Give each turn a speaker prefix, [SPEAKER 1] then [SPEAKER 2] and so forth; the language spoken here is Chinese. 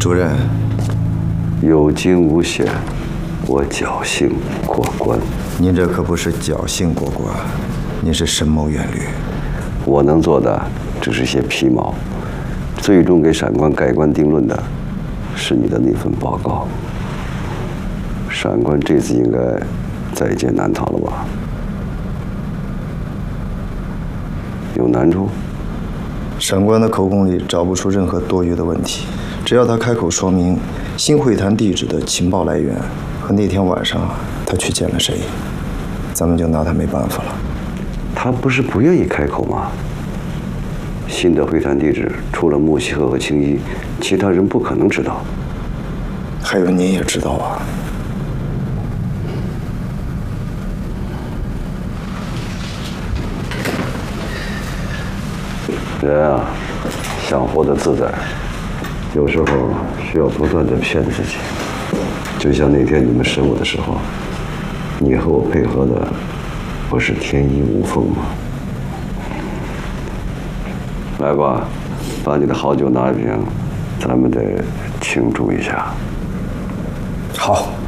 [SPEAKER 1] 主任，
[SPEAKER 2] 有惊无险，我侥幸过关。
[SPEAKER 1] 您这可不是侥幸过关，您是深谋远虑。
[SPEAKER 2] 我能做的只是些皮毛，最终给闪官盖棺定论的，是你的那份报告。闪官这次应该在劫难逃了吧？有难处？
[SPEAKER 1] 闪官的口供里找不出任何多余的问题，只要他开口说明新会谈地址的情报来源和那天晚上他去见了谁，咱们就拿他没办法了。
[SPEAKER 2] 他不是不愿意开口吗？新的会谈地址除了木西河和青衣，其他人不可能知道。
[SPEAKER 1] 还有您也知道啊。
[SPEAKER 2] 人啊，想活得自在，有时候需要不断地骗自己。就像那天你们审我的时候，你和我配合的不是天衣无缝吗？来吧，把你的好酒拿一瓶，咱们得庆祝一下。
[SPEAKER 1] 好。